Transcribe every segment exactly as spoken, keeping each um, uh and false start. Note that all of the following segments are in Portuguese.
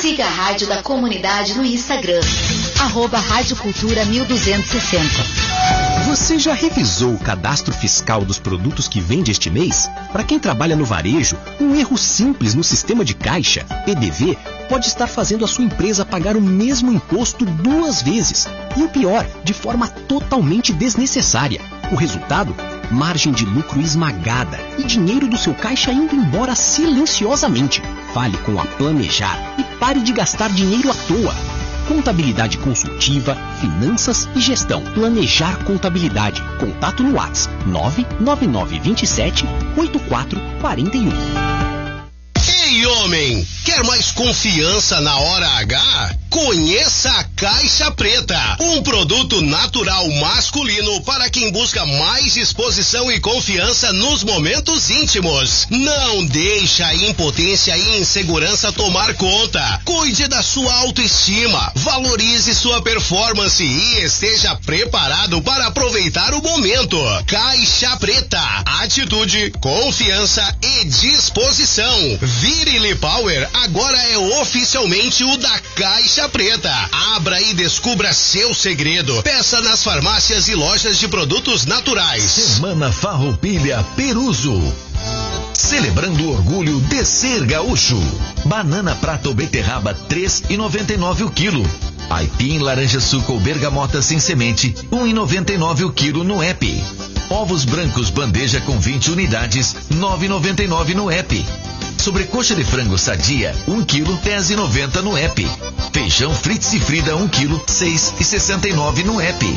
Siga a Rádio da Comunidade no Instagram, arroba Rádio Cultura mil duzentos e sessenta. Você já revisou o cadastro fiscal dos produtos que vende este mês? Para quem trabalha no varejo, um erro simples no sistema de caixa, P D V, pode estar fazendo a sua empresa pagar o mesmo imposto duas vezes. E o pior, de forma totalmente desnecessária. O resultado? Margem de lucro esmagada e dinheiro do seu caixa indo embora silenciosamente. Fale com a Planejar e pare de gastar dinheiro à toa. Contabilidade consultiva, finanças e gestão. Planejar Contabilidade. Contato no WhatsApp nove nove nove dois sete oito quatro quatro um. Ei, homem, quer mais confiança na hora H? Conheça a Caixa Preta, um produto natural masculino para quem busca mais disposição e confiança nos momentos íntimos. Não deixe a impotência e insegurança tomar conta. Cuide da sua autoestima, valorize sua performance e esteja preparado para aproveitar o momento. Caixa Preta, atitude, confiança e disposição. Virile Power agora é oficialmente o da Caixa Preta. Abra e descubra seu segredo. Peça nas farmácias e lojas de produtos naturais. Semana Farroupilha Peruso. Celebrando o orgulho de ser gaúcho. Banana prata ou beterraba três reais e noventa e nove centavos o quilo. Aipim laranja suco ou bergamota sem semente um real e noventa e nove centavos o quilo no app. Ovos brancos bandeja com vinte unidades nove reais e noventa e nove centavos no app. Sobrecoxa de frango sadia, um quilo, dez reais e noventa centavos no app. Feijão Fritz e Frida, um quilo, seis reais e sessenta e nove centavos no app.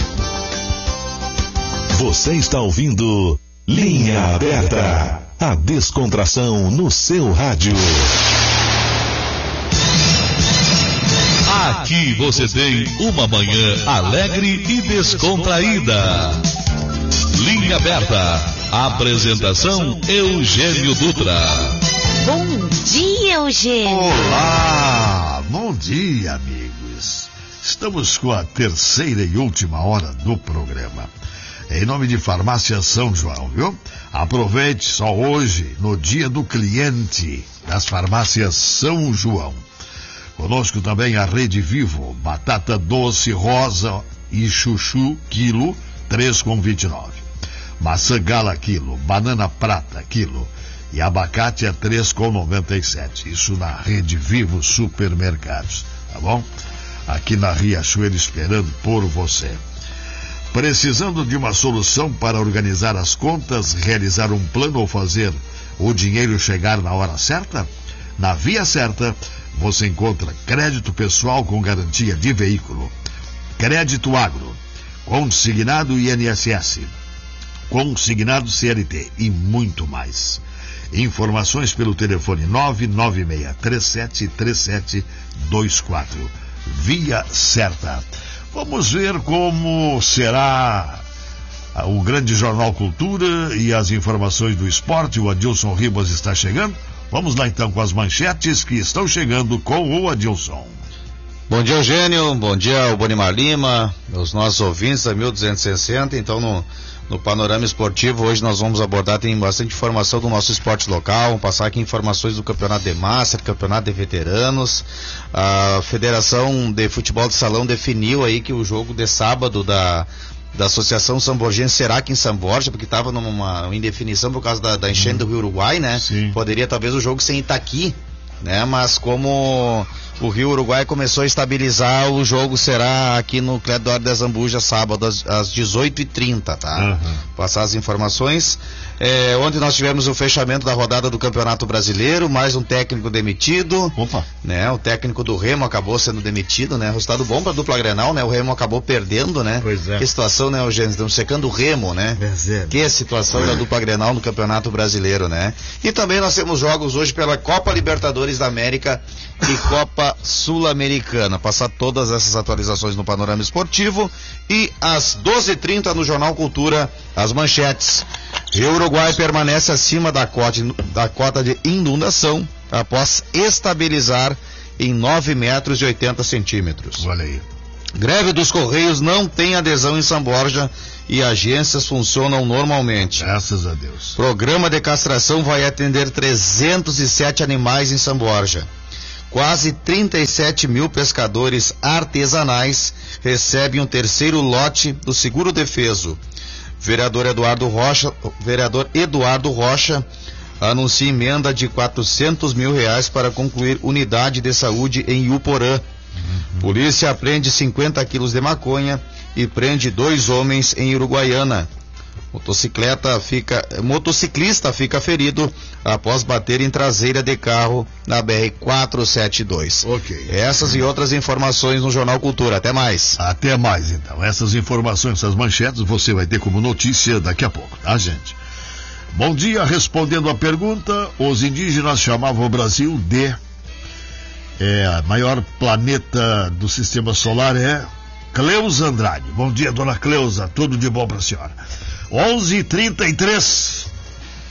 Você está ouvindo Linha Aberta, a descontração no seu rádio. Aqui você tem uma manhã alegre e descontraída. Linha Aberta, apresentação Eugênio Dutra. Bom dia, Eugênio. Olá, bom dia, amigos. Estamos com a terceira e última hora do programa. Em nome de Farmácia São João, viu? Aproveite só hoje, no dia do cliente, das farmácias São João. Conosco também a Rede Vivo, batata doce rosa e chuchu, quilo, três reais e vinte e nove centavos. Maçã gala, quilo, banana prata, quilo, e abacate é três reais e noventa e sete centavos. Isso na Rede Vivo Supermercados, tá bom? Aqui na Riachuelo, esperando por você. Precisando de uma solução para organizar as contas, realizar um plano ou fazer o dinheiro chegar na hora certa? Na Via Certa, você encontra crédito pessoal com garantia de veículo, crédito agro, consignado I N S S, consignado C L T e muito mais. Informações pelo telefone nove nove seis três sete três sete dois quatro. Via Certa. Vamos ver como será o grande Jornal Cultura e as informações do esporte. O Adilson Ribas está chegando. Vamos lá então com as manchetes que estão chegando com o Adilson. Bom dia, Eugênio. Bom dia ao Bonimar Lima, os nossos ouvintes da mil duzentos e sessenta. Então, no, no Panorama Esportivo, hoje nós vamos abordar, tem bastante informação do nosso esporte local. Vamos passar aqui informações do Campeonato de Master, Campeonato de Veteranos. A Federação de Futebol de Salão definiu aí que o jogo de sábado da... da Associação Samborgense será aqui em São Borja, porque estava numa indefinição por causa da, da enchente do Rio Uruguai, né? Sim. Poderia talvez o jogo ser em Itaqui, né? Mas como o Rio Uruguai começou a estabilizar, o jogo será aqui no Clédor de Zambuja, sábado às, às dezoito e trinta, tá? Uhum. Passar as informações. É, ontem nós tivemos o fechamento da rodada do Campeonato Brasileiro, mais um técnico demitido. Opa. Né? O técnico do Remo acabou sendo demitido, né? Resultado bom para a dupla Grenal, né? O Remo acabou perdendo, né? Pois é. Que situação, né, Eugênio? Estamos secando o Remo, né? É. Que situação é. da dupla Grenal no Campeonato Brasileiro, né? E também nós temos jogos hoje pela Copa Libertadores da América e Copa Sul-Americana. Passar todas essas atualizações no Panorama Esportivo e às doze e trinta no Jornal Cultura, as manchetes. E o Uruguai permanece acima da cota, da cota de inundação após estabilizar em nove metros e oitenta centímetros. Olha aí. Greve dos Correios não tem adesão em São Borja e agências funcionam normalmente. Graças a Deus. Programa de castração vai atender trezentos e sete animais em São Borja. Quase trinta e sete mil pescadores artesanais recebem um terceiro lote do Seguro Defeso. Vereador Eduardo Rocha, vereador Eduardo Rocha anuncia emenda de quatrocentos mil reais para concluir unidade de saúde em Uporã. Uhum. Polícia apreende cinquenta quilos de maconha e prende dois homens em Uruguaiana. Motocicleta fica, motociclista fica ferido após bater em traseira de carro na B R quatrocentos e setenta e dois. Ok. Essas e outras informações no Jornal Cultura. Até mais. Até mais, então. Essas informações, essas manchetes, você vai ter como notícia daqui a pouco, tá, gente? Bom dia, respondendo a pergunta, os indígenas chamavam o Brasil de é, maior planeta do sistema solar é Cleusa Andrade. Bom dia, dona Cleusa, tudo de bom pra senhora. onze e trinta e três.